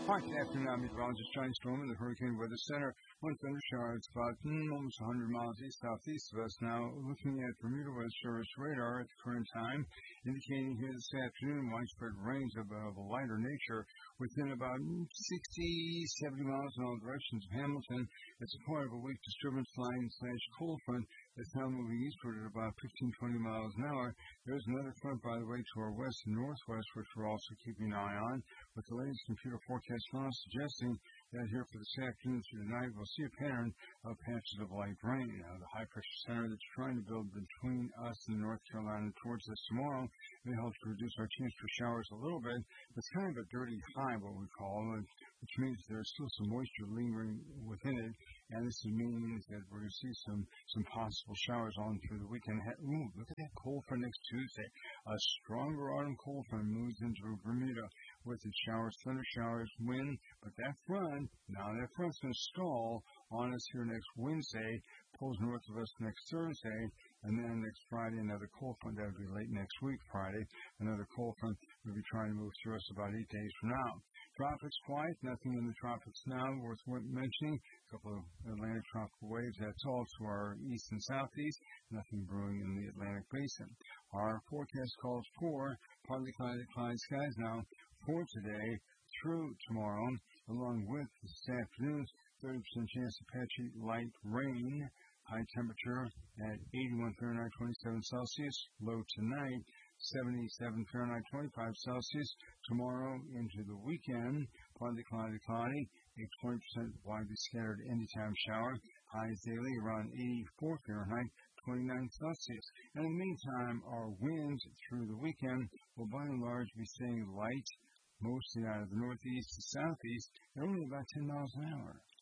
Good afternoon, I'm meteorologist John Storm in the Hurricane Weather Center. One thunder shower, it's about almost 100 miles east-southeast of us. Now, looking at Bermuda West Shores radar at the current time, indicating here this afternoon widespread rains of a lighter nature within about 60, 70 miles in all directions of Hamilton. It's a part of a weak disturbance line / cold front that's now moving eastward at about 15, 20 miles an hour. There's another front, by the way, to our west and northwest, which we're also keeping an eye on, with the latest computer forecast now suggesting that here for this afternoon through tonight, we'll see a pattern of patches of light rain. The high-pressure center that's trying to build between us and North Carolina towards us tomorrow may help to reduce our chance for showers a little bit. It's kind of a dirty high, what we call it, which means there's still some moisture lingering within it, and this means that we're going to see some possible showers on through the weekend. Ooh, look at that cold front next Tuesday. A stronger autumn cold front moves into Bermuda with its showers, thunder showers, wind, but that front's going to stall on us here next Wednesday, pulls north of us next Thursday, and then next Friday, another cold front. That would be late next week, Friday. Another cold front will be trying to move through us about 8 days from now. Tropics quiet, nothing in the tropics now worth mentioning. A couple of Atlantic tropical waves, that's all to our east and southeast. Nothing brewing in the Atlantic basin. Our forecast calls for partly cloudy skies now for today through tomorrow, along with this afternoon's 30% chance of patchy light rain. High temperature at 81 Fahrenheit, 27 Celsius. Low tonight, 77 Fahrenheit, 25 Celsius. Tomorrow into the weekend, partly cloudy, a 20% widely scattered anytime shower. Highs daily around 84 Fahrenheit, 29 Celsius. And in the meantime, our winds through the weekend will by and large be staying light, mostly out of the northeast to southeast, at only about 10 miles an hour.